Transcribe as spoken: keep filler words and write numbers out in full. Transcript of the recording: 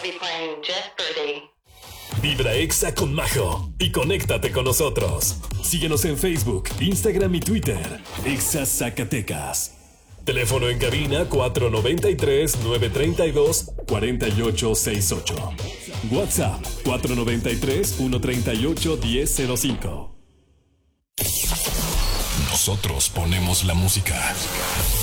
be playing Jeopardy. Vibra Exa con Majo y conéctate con nosotros. Síguenos en Facebook, Instagram y Twitter. Exa Zacatecas. Teléfono en cabina cuatro nueve tres, nueve tres dos, cuatro ocho seis ocho. WhatsApp cuatro nueve tres, uno tres ocho, uno cero cero cinco. Nosotros ponemos la música.